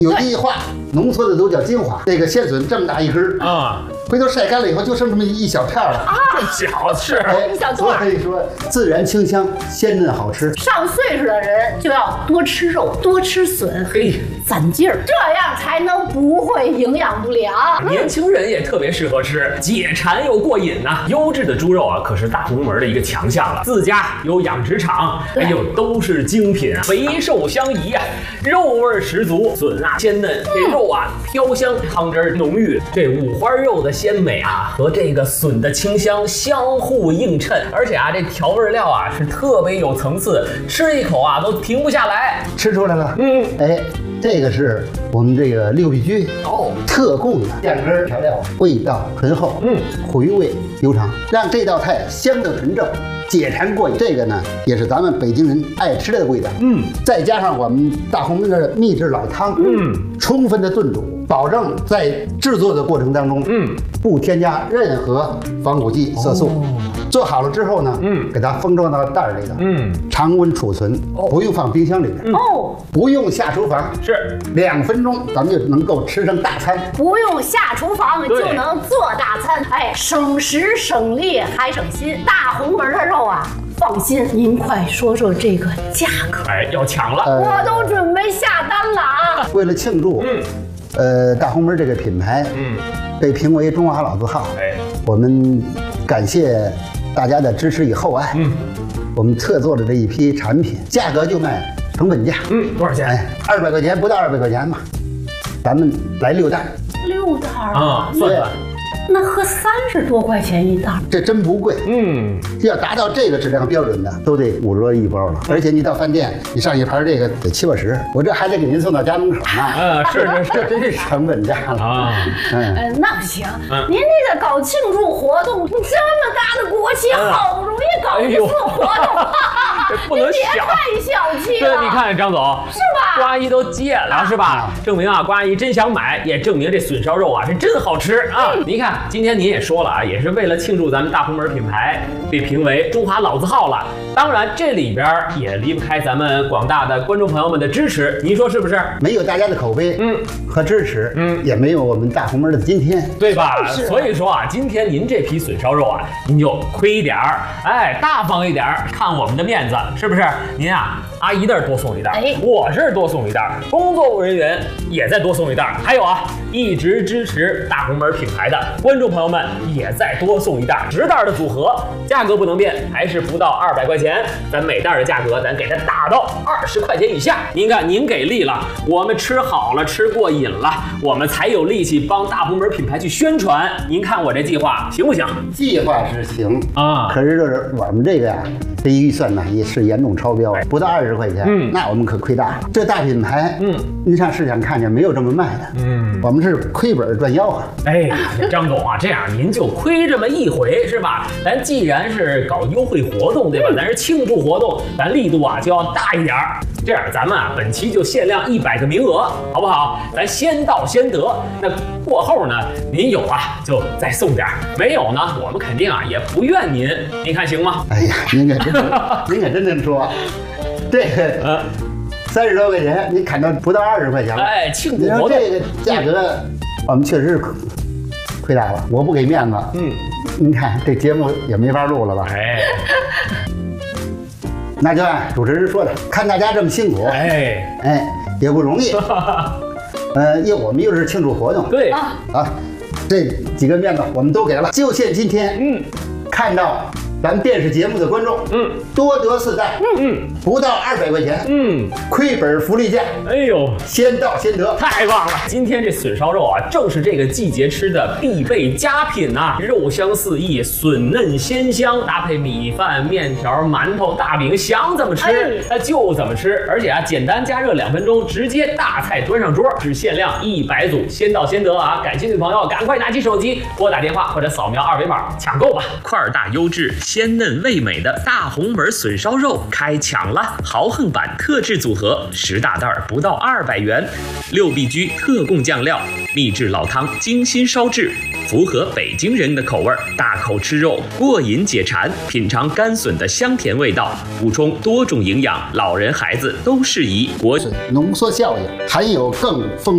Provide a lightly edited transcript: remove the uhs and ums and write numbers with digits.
有句话，浓缩的都叫精华。这个鲜笋这么大一根啊，回头晒干了以后就剩这么一小片了啊， 这小是一小段。所以说自然清香、鲜嫩好吃。 上岁数的人就要多吃肉，多吃笋， 嘿， 攒劲儿，这样才能不会营养不良。 年轻人也特别适合吃，解馋又过瘾呐。优质的猪肉啊，可是大红门的一个强项了。自家有养殖场，哎呦，都是精品啊，肥瘦相宜啊，肉味十足，笋啊鲜嫩，这肉啊飘香，汤汁浓郁，这五花肉的鲜美啊和这个笋的清香相互映衬，而且啊这调味料啊是特别有层次，吃一口啊都停不下来。 吃出来了，哎，这个是我们这个六必居特供的酱汁调料，味道醇厚，回味悠长，让这道菜香的纯正。解馋过瘾，这个呢也是咱们北京人爱吃的味道。再加上我们大红门的秘制老汤，充分的炖煮，保证在制作的过程当中，不添加任何防腐剂、色素。做好了之后呢，给它封装到袋里头，常温储存，不用放冰箱里边，不用下厨房， 是 2分钟咱们就能够吃上大餐， 不用下厨房就能做大餐，哎，省时省力还省心。大红门的肉啊，放心，您快说说这个价格。 哎，要抢了， 我都准备下单了啊！ 为了庆祝，大红门这个品牌，被评为中华老字号，我们感谢大家的支持与厚爱，我们特做的这一批产品，价格就卖成本价， 多少钱？ 哎，200块钱，不到200块钱嘛，咱们来6袋 ，6袋啊，算算。 那合30多块钱一袋， 这真不贵。要达到这个质量标准的，都得50多一包了。而且你到饭店，你上一盘这个得70、80，我这还得给您送到家门口呢。 是， 这真是成本价了啊。 那不行，您这个搞庆祝活动，这么大的国企，好不容易搞一次活动， 不能小， 太小气了。 对，你看张总， 是吧？ 郭阿姨都戒了，是吧？证明啊，郭阿姨真想买，也证明这笋烧肉啊是真好吃啊。您看。今天您也说了啊，也是为了庆祝咱们大红门品牌被评为中华老字号了。当然，这里边也离不开咱们广大的观众朋友们的支持，您说是不是？ 没有大家的口碑，和支持，也没有我们大红门的今天， 对吧？所以说啊，今天您这批笋烧肉啊，您就亏一点儿，哎，大方一点儿，看我们的面子，是不是？您啊，阿姨那儿多送一袋，我这儿多送一袋，工作务人员也再多送一袋，还有啊，一直支持大红门品牌的观众朋友们也再多送一袋，10袋的组合，价格不能变，还是不到200块钱，咱每袋的价格咱给它打到20块钱以下。您看，您给力了，我们吃好了，吃过瘾了，我们才有力气帮大红门品牌去宣传。您看我这计划行不行？ 计划是行啊， 可是就是我们这个呀，这一预算呢也是严重超标，不到20块钱，那我们可亏大了。这大品牌，您上市场看见没有这么卖的，我们是亏本赚吆喝。 哎，张总啊，这样您就亏这么一回是吧？咱既然是搞优惠活动，对吧？咱是庆祝活动，咱力度啊就要大一点儿。这样咱们啊，本期就限量100个名额，好不好？咱先到先得。那过后呢，您有啊就再送点儿，没有呢，我们肯定啊也不怨您。您看行吗？ 哎呀，您可真能说，这个30多块钱，你砍到不到20块钱了。 哎，庆祝活动这个价格，我们确实是亏大了。我不给面子，您看这节目也没法录了吧？ 哎。 那就按主持人说的，看大家这么辛苦，也不容易。我们又是庆祝活动， 对这几个面子我们都给了。就限今天，看到咱们电视节目的观众，多得4袋，不到200块钱，亏本福利价， 哎呦， 先到先得， 太棒了！今天这笋烧肉啊，正是这个季节吃的必备佳品呐，肉香四溢，笋嫩鲜香，搭配米饭、面条、馒头、大饼，想怎么吃那就怎么吃，而且啊，简单加热2分钟，直接大菜端上桌，只限量100组，先到先得啊！感兴趣的朋友赶快拿起手机拨打电话或者扫描2维码抢购吧！块大优质。鲜嫩味美的大红门笋烧肉开抢了！豪横版特制组合，10大袋不到200元，6必居特供酱料，秘制老汤精心烧制，符合北京人的口味，大口吃肉过瘾解馋，品尝干笋的香甜味道，补充多种营养，老人孩子都适宜。 果笋浓缩效应，含有更丰